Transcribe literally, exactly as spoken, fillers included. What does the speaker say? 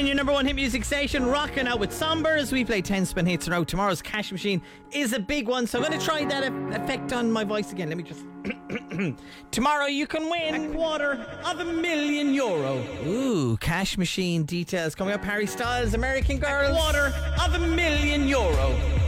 Spin, your number one hit music station, rocking out with Sombers. We play ten spin hits in a row. Tomorrow's cash machine is a big one, so I'm going to try that effect on my voice again. Let me just... Tomorrow you can win a quarter of a million euro. Ooh, cash machine details coming up. Harry Styles, American Girl. A quarter of a million euro.